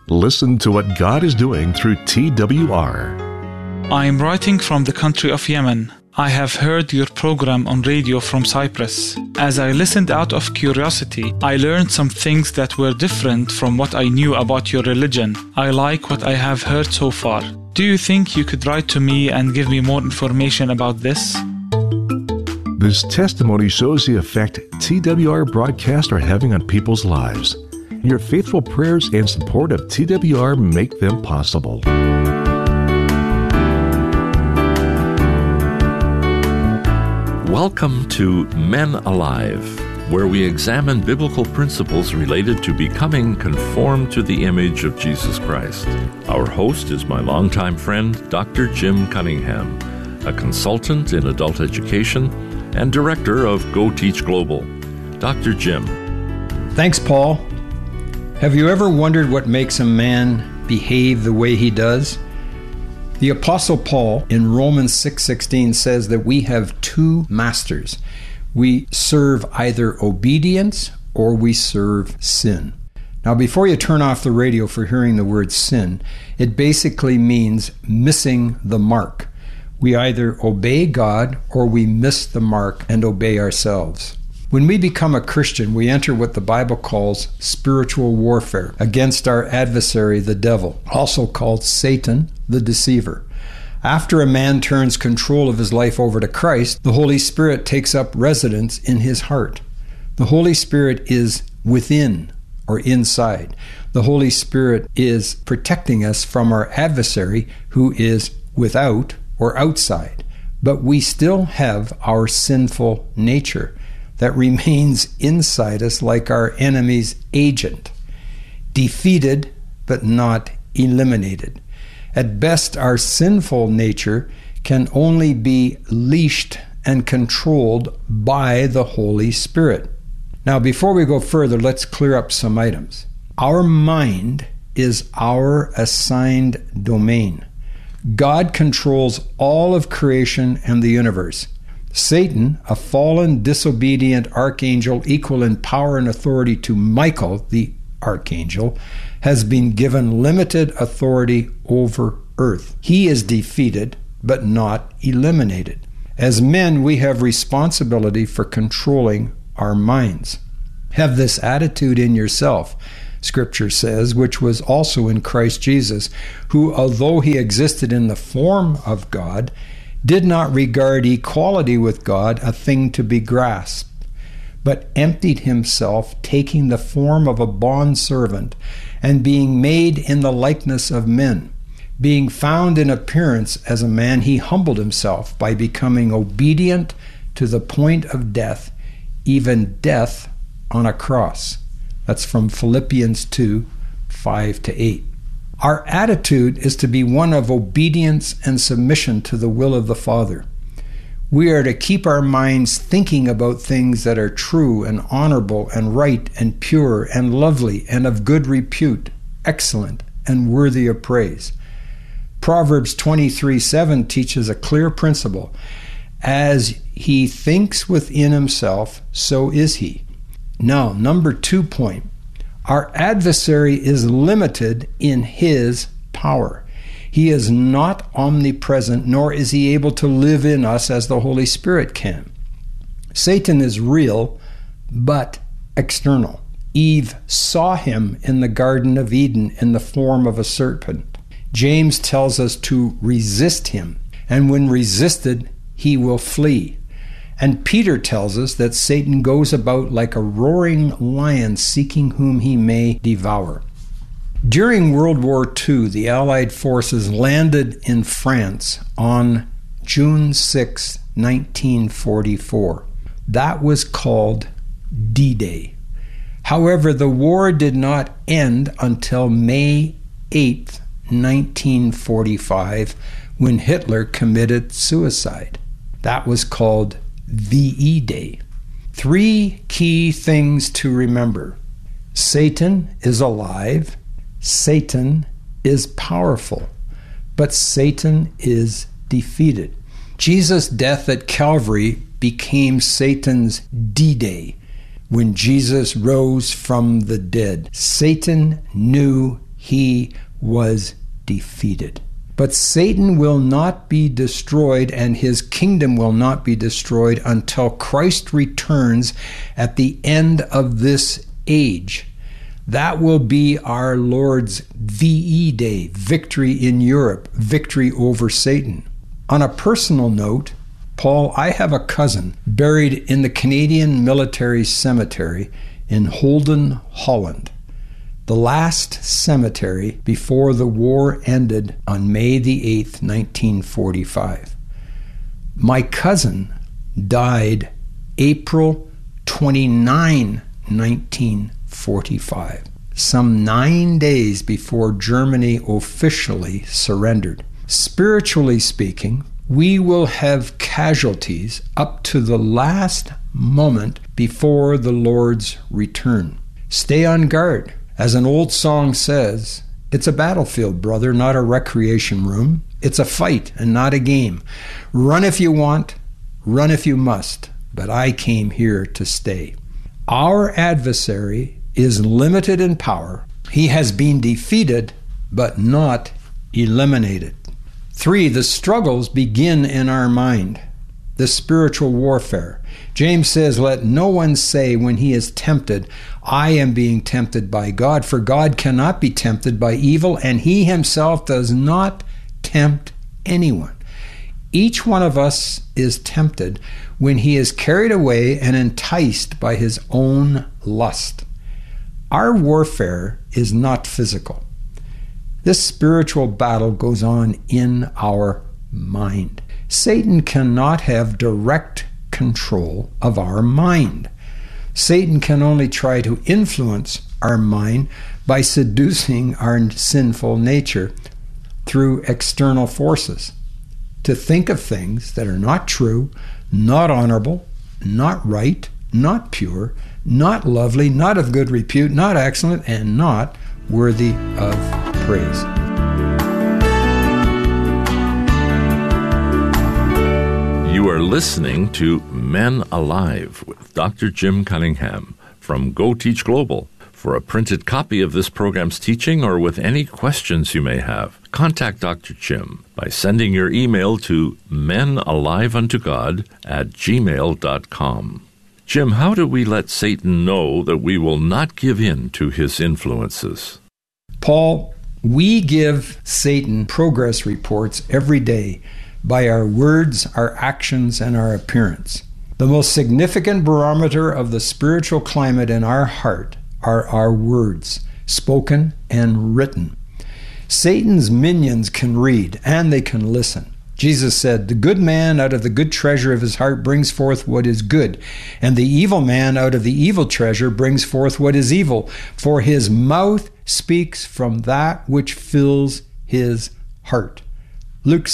Listen to what God is doing through TWR. I am writing from the country of Yemen. I have heard your program on radio from Cyprus. As I listened out of curiosity, I learned some things that were different from what I knew about your religion. I like what I have heard so far. Do you think you could write to me and give me more information about this? This testimony shows the effect TWR broadcasts are having on people's lives. Your faithful prayers and support of TWR make them possible. Welcome to Men Alive, where we examine biblical principles related to becoming conformed to the image of Jesus Christ. Our host is my longtime friend, Dr. Jim Cunningham, a consultant in adult education and director of Go Teach Global. Dr. Jim. Thanks, Paul. Have you ever wondered what makes a man behave the way he does? The Apostle Paul in Romans 6:16 says that we have two masters. We serve either obedience or we serve sin. Now, before you turn off the radio for hearing the word sin, it basically means missing the mark. We either obey God or we miss the mark and obey ourselves. When we become a Christian, we enter what the Bible calls spiritual warfare against our adversary, the devil, also called Satan, the deceiver. After a man turns control of his life over to Christ, the Holy Spirit takes up residence in his heart. The Holy Spirit is within or inside. The Holy Spirit is protecting us from our adversary who is without or outside. But we still have our sinful nature that remains inside us like our enemy's agent, defeated but not eliminated. At best, our sinful nature can only be leashed and controlled by the Holy Spirit. Now, before we go further, let's clear up some items. Our mind is our assigned domain. God controls all of creation and the universe. Satan, a fallen, disobedient archangel equal in power and authority to Michael, the archangel, has been given limited authority over earth. He is defeated, but not eliminated. As men, we have responsibility for controlling our minds. Have this attitude in yourself, Scripture says, which was also in Christ Jesus, who, although he existed in the form of God, did not regard equality with God a thing to be grasped, but emptied himself, taking the form of a bondservant, and being made in the likeness of men. Being found in appearance as a man, he humbled himself by becoming obedient to the point of death, even death on a cross. That's from Philippians 2, 5-8. Our attitude is to be one of obedience and submission to the will of the Father. We are to keep our minds thinking about things that are true and honorable and right and pure and lovely and of good repute, excellent and worthy of praise. Proverbs 23:7 teaches a clear principle. As he thinks within himself, so is he. Now, number 2 point. Our adversary is limited in his power. He is not omnipresent, nor is he able to live in us as the Holy Spirit can. Satan is real, but external. Eve saw him in the Garden of Eden in the form of a serpent. James tells us to resist him, and when resisted, he will flee. And Peter tells us that Satan goes about like a roaring lion seeking whom he may devour. During World War II, the Allied forces landed in France on June 6, 1944. That was called D-Day. However, the war did not end until May 8, 1945, when Hitler committed suicide. That was called VE Day. 3 key things to remember. Satan is alive. Satan is powerful. But Satan is defeated. Jesus' death at Calvary became Satan's D-Day when Jesus rose from the dead. Satan knew he was defeated. But Satan will not be destroyed, and his kingdom will not be destroyed until Christ returns at the end of this age. That will be our Lord's VE Day, victory in Europe, victory over Satan. On a personal note, Paul, I have a cousin buried in the Canadian Military Cemetery in Holden, Holland, the last cemetery before the war ended on May the 8th, 1945. My cousin died April 29, 1945, some 9 days before Germany officially surrendered. Spiritually speaking, we will have casualties up to the last moment before the Lord's return. Stay on guard. As an old song says, it's a battlefield, brother, not a recreation room. It's a fight and not a game. Run if you want, run if you must, but I came here to stay. Our adversary is limited in power. He has been defeated, but not eliminated. 3, the struggles begin in our mind. The spiritual warfare. James says, let no one say when he is tempted, I am being tempted by God, for God cannot be tempted by evil, and he himself does not tempt anyone. Each one of us is tempted when he is carried away and enticed by his own lust. Our warfare is not physical. This spiritual battle goes on in our mind. Satan cannot have direct control of our mind. Satan can only try to influence our mind by seducing our sinful nature through external forces, to think of things that are not true, not honorable, not right, not pure, not lovely, not of good repute, not excellent, and not worthy of praise. You are listening to Men Alive with Dr. Jim Cunningham from Go Teach Global. For a printed copy of this program's teaching or with any questions you may have, contact Dr. Jim by sending your email to menaliveuntogod@gmail.com. Jim, how do we let Satan know that we will not give in to his influences? Paul, we give Satan progress reports every day by our words, our actions, and our appearance. The most significant barometer of the spiritual climate in our heart are our words, spoken and written. Satan's minions can read and they can listen. Jesus said, the good man out of the good treasure of his heart brings forth what is good, and the evil man out of the evil treasure brings forth what is evil, for his mouth speaks from that which fills his heart. Luke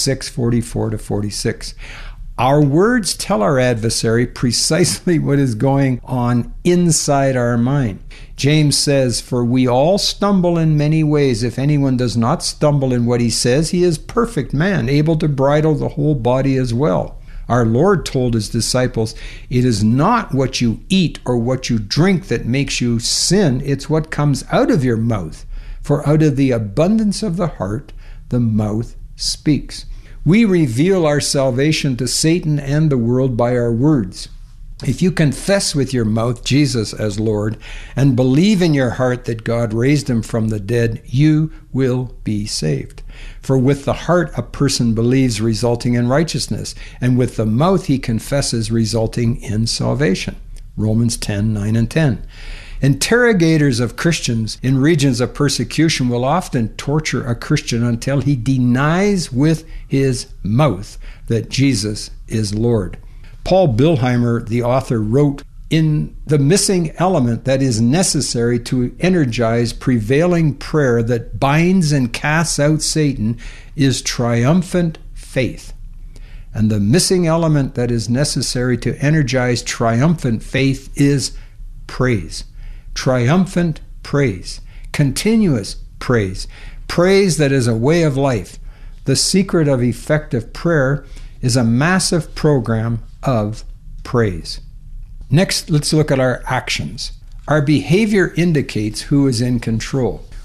6:44-46. Our words tell our adversary precisely what is going on inside our mind. James says, for we all stumble in many ways. If anyone does not stumble in what he says, he is perfect man, able to bridle the whole body as well. Our Lord told his disciples, it is not what you eat or what you drink that makes you sin, it's what comes out of your mouth. For out of the abundance of the heart, the mouth speaks. We reveal our salvation to Satan and the world by our words. If you confess with your mouth Jesus as Lord and believe in your heart that God raised him from the dead, you will be saved. For with the heart a person believes, resulting in righteousness, and with the mouth he confesses, resulting in salvation. Romans 10:9 and 10. Interrogators of Christians in regions of persecution will often torture a Christian until he denies with his mouth that Jesus is Lord. Paul Bilheimer, the author, wrote, in the missing element that is necessary to energize prevailing prayer that binds and casts out Satan is triumphant faith. And the missing element that is necessary to energize triumphant faith is praise. Triumphant praise, continuous praise, praise that is a way of life. The secret of effective prayer is a massive program of praise. Next, let's look at our actions. Our behavior indicates who is in control.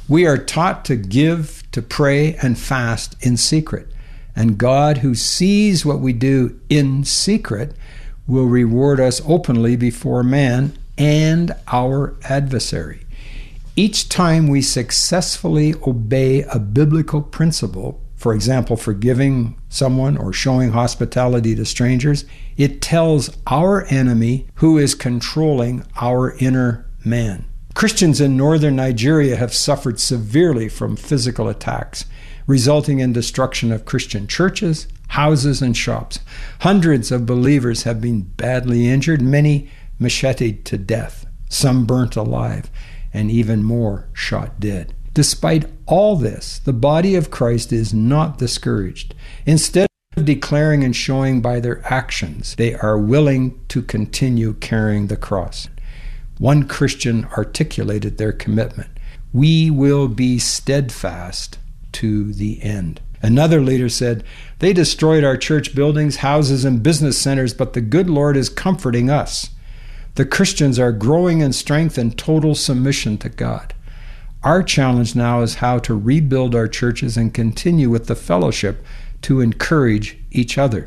We are taught to give, to pray, and fast in secret. And God, who sees what we do in secret, will reward us openly before man and our adversary. Each time we successfully obey a biblical principle, for example, forgiving someone or showing hospitality to strangers, it tells our enemy who is controlling our inner man. Christians in northern Nigeria have suffered severely from physical attacks, resulting in destruction of Christian churches, houses, and shops. Hundreds of believers have been badly injured, many macheted to death, some burnt alive, and even more shot dead. Despite all this, the body of Christ is not discouraged. Instead of declaring and showing by their actions, they are willing to continue carrying the cross. One Christian articulated their commitment: "We will be steadfast to the end." Another leader said, "They destroyed our church buildings, houses, and business centers, but the good Lord is comforting us." The Christians are growing in strength and total submission to God. Our challenge now is how to rebuild our churches and continue with the fellowship to encourage each other.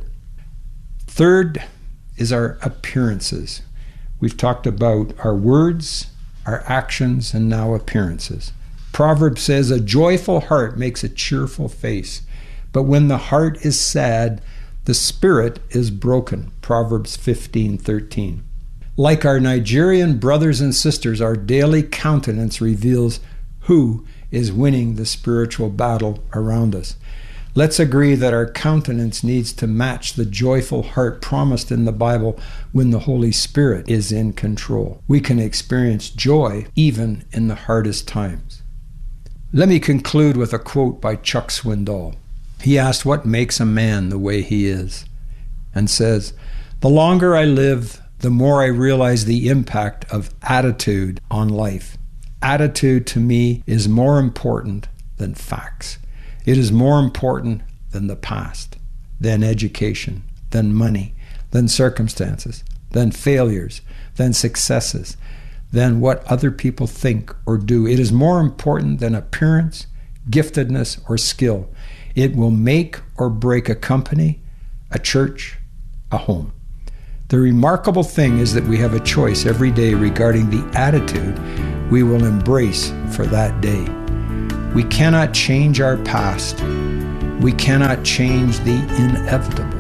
Third is our appearances. We've talked about our words, our actions, and now appearances. Proverbs says, "A joyful heart makes a cheerful face, but when the heart is sad, the spirit is broken." Proverbs 15:13. Like our Nigerian brothers and sisters, our daily countenance reveals who is winning the spiritual battle around us. Let's agree that our countenance needs to match the joyful heart promised in the Bible when the Holy Spirit is in control. We can experience joy even in the hardest times. Let me conclude with a quote by Chuck Swindoll. He asked what makes a man the way he is, and says, "The longer I live, the more I realize the impact of attitude on life. Attitude to me is more important than facts. It is more important than the past, than education, than money, than circumstances, than failures, than successes, than what other people think or do. It is more important than appearance, giftedness, or skill. It will make or break a company, a church, a home." The remarkable thing is that we have a choice every day regarding the attitude we will embrace for that day. We cannot change our past. We cannot change the inevitable.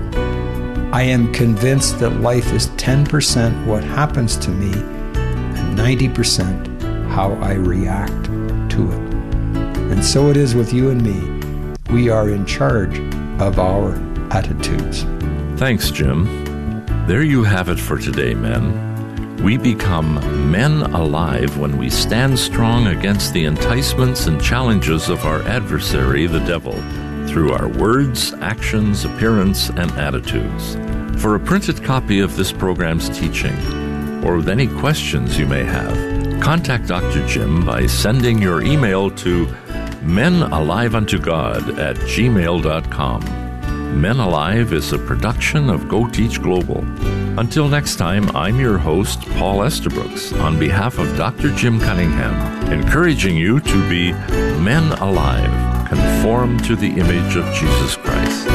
I am convinced that life is 10% what happens to me and 90% how I react to it. And so it is with you and me. We are in charge of our attitudes. Thanks, Jim. There you have it for today, men. We become men alive when we stand strong against the enticements and challenges of our adversary, the devil, through our words, actions, appearance, and attitudes. For a printed copy of this program's teaching, or with any questions you may have, contact Dr. Jim by sending your email to menaliveuntogod@gmail.com. Men Alive is a production of Go Teach Global. Until next time, I'm your host, Paul Estabrooks, on behalf of Dr. Jim Cunningham, encouraging you to be men alive, conformed to the image of Jesus Christ.